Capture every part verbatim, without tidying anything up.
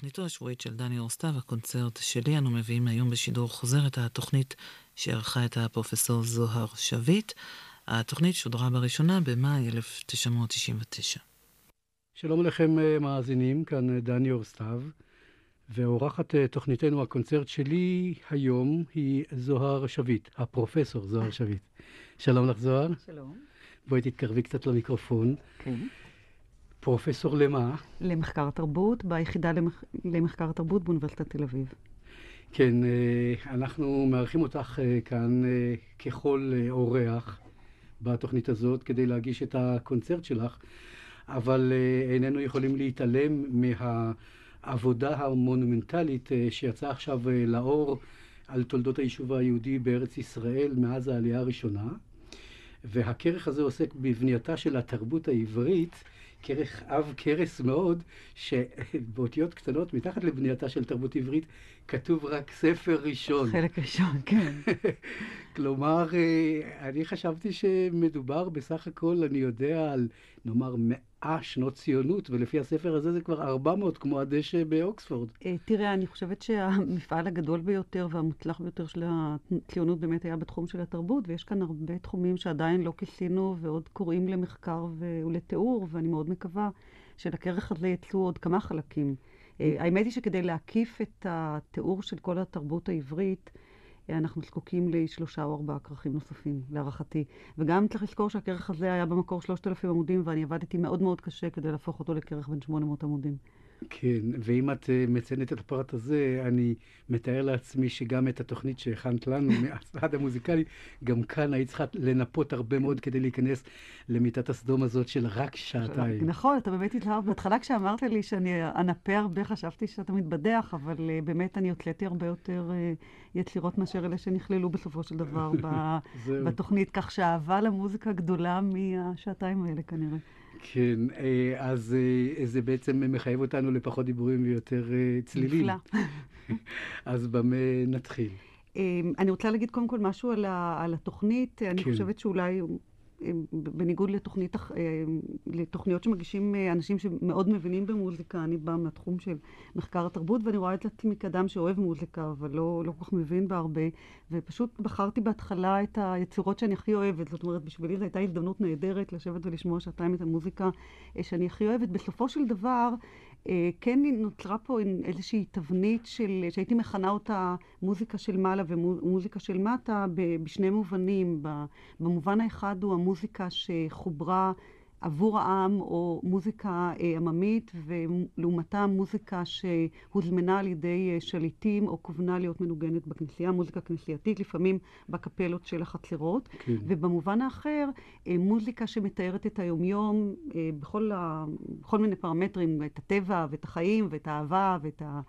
תוכניתו השבועית של דני אורסטב, הקונצרט שלי. אנו מביאים היום בשידור חוזר את התוכנית שערכה את הפרופסור זוהר שביט. התוכנית שודרה בראשונה במאי אלף תשע מאות תשעים ותשע. שלום לכם מאזינים, כאן דני אורסטב, ועורכת תוכניתנו הקונצרט שלי היום היא זוהר שביט, הפרופסור זוהר שביט. שלום לך זוהר. שלום. בואי תתקרבי קצת למיקרופון. כן. פרופסור למה? למחקר התרבות, ביחידה למח... למחקר התרבות באוניברסיטת תל אביב. כן, אנחנו מארחים אותך כאן ככל אורח בתוכנית הזאת כדי להגיש את הקונצרט שלך, אבל איננו יכולים להתעלם מהעבודה המונומנטלית שיצאה עכשיו לאור על תולדות היישוב היהודי בארץ ישראל מאז העלייה הראשונה, והכרך הזה עוסק בבנייתה של התרבות העברית, כרך אב כרס מאוד, שבאותיות קטנות מתחת לבנייתה של תרבות עברית כתוב רק ספר ראשון. חלק ראשון, כן. כלומר, אני חשבתי שמדובר בסך הכל, אני יודע, על נאמר מאה שנות ציונות, ולפי הספר הזה זה כבר ארבע מאות, כמו הדשא באוקספורד. תראה, אני חושבת שהמפעל הגדול ביותר והמוצלח ביותר של הציונות באמת היה בתחום של התרבות, ויש כאן הרבה תחומים שעדיין לא כיסינו ועוד קוראים למחקר ולתיאור, ואני מאוד מקווה שלכרך הזה יצאו עוד כמה חלקים. האמת היא שכדי להקיף את התיאור של כל התרבות העברית, אנחנו זקוקים לשלושה או ארבעה כרכים נוספים, להערכתי. וגם צריך לזכור שהכרך הזה היה במקור שלושת אלפים עמודים, ואני עבדתי מאוד מאוד קשה כדי להפוך אותו לכרך בין שמונה מאות עמודים. כן, ואם את מציינת את הפרט הזה, אני מתאר לעצמי שגם את התוכנית שהכנת לנו מהצד המוזיקלי, גם כאן היית צריכה לנפות הרבה מאוד כדי להיכנס למיטת הסדום הזאת של רק שעתיים. נכון, אתה באמת התלהב. בהתחלה כשאמרת לי שאני אנפה הרבה, חשבתי שאתה מתבדח, אבל באמת אני הוצאתי הרבה יותר יצירות מאשר אלה שנכללו בסופו של דבר בתוכנית, כך שהאהבה למוזיקה גדולה מהשעתיים האלה כנראה. כן, אז זה בעצם מחייב אותנו לפחות דיבורים ויותר צלילים. נפלא. אז במה נתחיל? אני רוצה להגיד קודם כל משהו על, על התוכנית. אני חושבת שאולי בניגוד לתוכנית, לתוכניות שמגישים אנשים שמאוד מבינים במוזיקה, אני באה מהתחום של מחקר התרבות, ואני רואה את עצמי כאדם שאוהב מוזיקה, אבל לא, לא כל כך מבין בה הרבה, ופשוט בחרתי בהתחלה את היצירות שאני הכי אוהבת. זאת אומרת, בשבילי זו הייתה הזדמנות נהדרת לשבת ולשמוע שעתיים את המוזיקה שאני הכי אוהבת. בסופו של דבר, כן נוצרה פה איזושהי תבנית של, שהייתי מכנה אותה מוזיקה של מעלה ומוזיקה של מטה בשני מובנים. במובן האחד הוא המוזיקה שחוברה עבור העם או מוזיקה עממית, ולעומתה מוזיקה שהוזמנה על ידי שליטים או כוונה להיות מנוגנת בכנסייה, מוזיקה כנסייתית, לפעמים בקפלות של החצרות. כן. ובמובן האחר, מוזיקה שמתארת את היומיום בכל, ה... בכל מיני פרמטרים, את הטבע ואת החיים ואת האהבה ואת ה...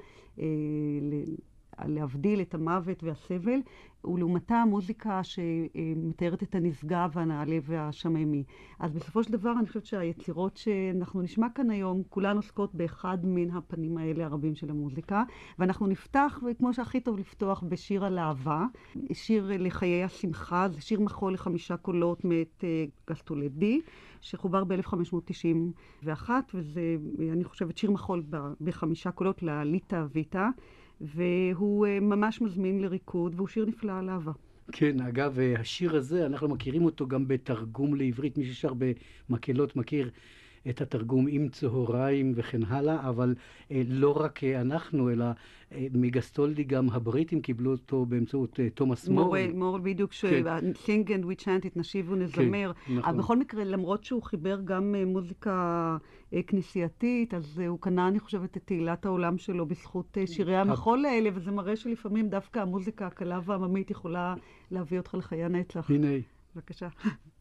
להבדיל את המוות והסבל, ולעומתה המוזיקה שמתארת את הנשגב והנעלה והשממי. אז בסופו של דבר אני חושבת שהיצירות שאנחנו נשמע כאן היום, כולן עוסקות באחד מן הפנים האלה הרבים של המוזיקה, ואנחנו נפתח, וכמו שהכי טוב לפתוח, בשיר על אהבה, שיר לחיי השמחה, זה שיר מחול לחמישה קולות מאת גסטולדי, שחובר ב-אלף חמש מאות תשעים ואחת, וזה, אני חושבת, שיר מחול בחמישה קולות לליטה ויטה, והוא ממש מזמין לריקוד, והוא שיר נפלא על אהבה. כן, אגב, השיר הזה, אנחנו מכירים אותו גם בתרגום לעברית, מי ששר במקהלות מכיר את התרגום עם צהריים וכן הלאה, אבל אה, לא רק אה, אנחנו, אלא אה, מגסטולדי גם הבריטים קיבלו אותו באמצעות אה, תומאס מורל. מורל בדיוק, כן. ש-Sing and we chant, התנשיב ונזמר. כן, נכון. אבל בכל מקרה, למרות שהוא חיבר גם אה, מוזיקה אה, כנסייתית, אז אה, הוא קנה, אני חושבת, את תהילת העולם שלו בזכות אה, שירי המחול האלה, וזה מראה שלפעמים דווקא המוזיקה הקלה והעממית יכולה להביא אותך לחיי הנצח. הנה. בבקשה.